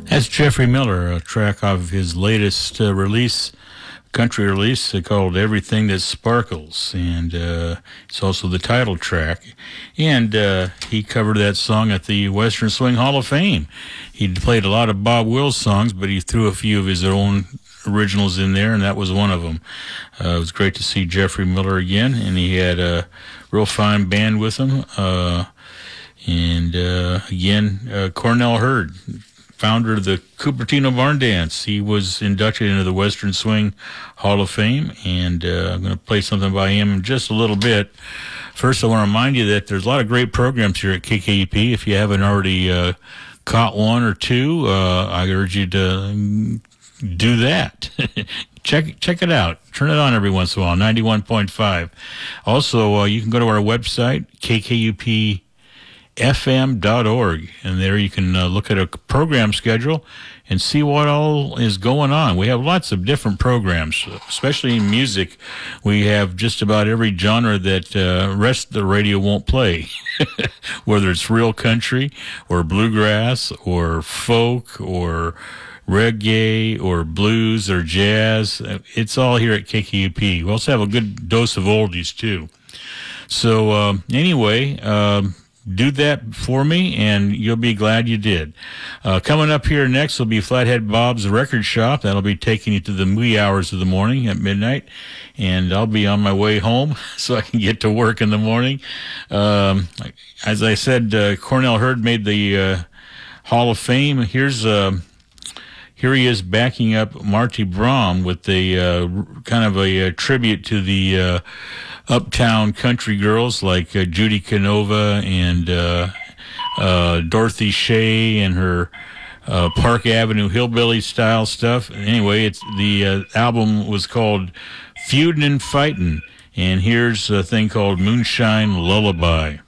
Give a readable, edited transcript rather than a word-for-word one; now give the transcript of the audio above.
That's Jeffrey Miller, a track off of his latest country release called Everything That Sparkles. And it's also the title track. And he covered that song at the Western Swing Hall of Fame. He played a lot of Bob Wills songs, but he threw a few of his own originals in there, and that was one of them. It was great to see Jeffrey Miller again, and he had a real fine band with him. Again, Cornell Hurd, founder of the Cupertino Barn Dance. He was inducted into the Western Swing Hall of Fame, and I'm going to play something by him in just a little bit. First, I want to remind you that there's a lot of great programs here at KKUP. If you haven't already caught one or two, I urge you to do that. Check it out. Turn it on every once in a while, 91.5. Also, you can go to our website, kkupfm.org, and there you can look at a program schedule and see what all is going on. We have lots of different programs, especially in music. We have just about every genre that rest of the radio won't play, whether it's real country or bluegrass or folk or reggae or blues or jazz. It's all here at KKUP. We also have a good dose of oldies, too. So anyway, do that for me, and you'll be glad you did. Coming up here next will be Flathead Bob's Record Shop. That'll be taking you to the wee hours of the morning at midnight, and I'll be on my way home so I can get to work in the morning. As I said, Cornell Hurd made the Hall of Fame. Here he is backing up Marty Braum with a kind of a tribute to the uptown country girls like Judy Canova and Dorothy Shea and her Park Avenue hillbilly style stuff. Anyway, the album was called Feudin' and Fightin', and here's a thing called Moonshine Lullaby.